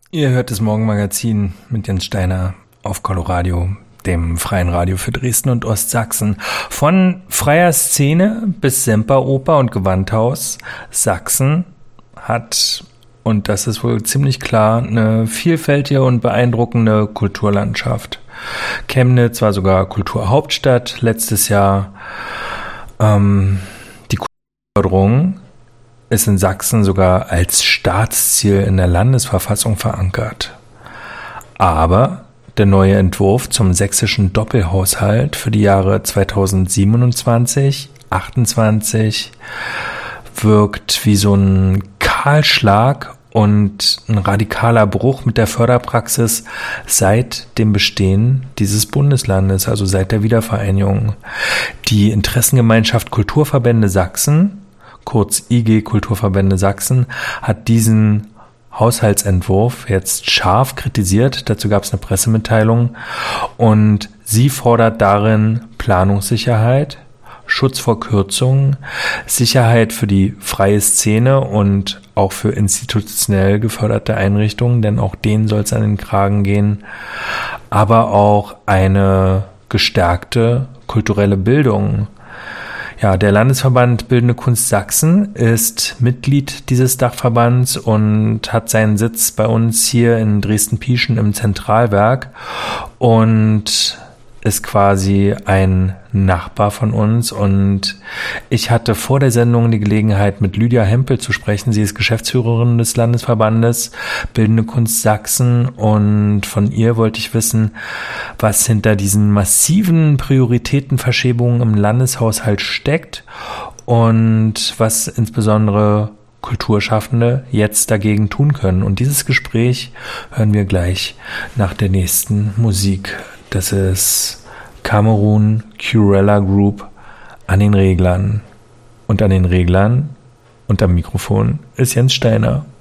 Ihr hört das Morgenmagazin mit Jens Steiner auf Coloradio, dem freien Radio für Dresden und Ostsachsen. Von freier Szene bis Semperoper und Gewandhaus. Sachsen hat, und das ist wohl ziemlich klar, eine vielfältige und beeindruckende Kulturlandschaft. Chemnitz war sogar Kulturhauptstadt letztes Jahr. Die Kulturförderung ist in Sachsen sogar als Staatsziel in der Landesverfassung verankert. Aber der neue Entwurf zum sächsischen Doppelhaushalt für die Jahre 2027, 28 wirkt wie so ein Kahlschlag und ein radikaler Bruch mit der Förderpraxis seit dem Bestehen dieses Bundeslandes, also seit der Wiedervereinigung. Die Interessengemeinschaft Kulturverbände Sachsen, kurz IG Kulturverbände Sachsen, hat diesen Haushaltsentwurf jetzt scharf kritisiert. Dazu gab es eine Pressemitteilung und sie fordert darin Planungssicherheit, Schutz vor Kürzungen, Sicherheit für die freie Szene und auch für institutionell geförderte Einrichtungen, denn auch denen soll es an den Kragen gehen, aber auch eine gestärkte kulturelle Bildung. Ja, der Landesverband Bildende Kunst Sachsen ist Mitglied dieses Dachverbands und hat seinen Sitz bei uns hier in Dresden-Pieschen im Zentralwerk und ist quasi ein Nachbar von uns. Und ich hatte vor der Sendung die Gelegenheit, mit Lydia Hempel zu sprechen. Sie ist Geschäftsführerin des Landesverbandes Bildende Kunst Sachsen und von ihr wollte ich wissen, was hinter diesen massiven Prioritätenverschiebungen im Landeshaushalt steckt und was insbesondere Kulturschaffende jetzt dagegen tun können. Und dieses Gespräch hören wir gleich nach der nächsten Musik. Das ist Cameroon Curella Group an den Reglern. Und an den Reglern und am Mikrofon ist Jens Steiner.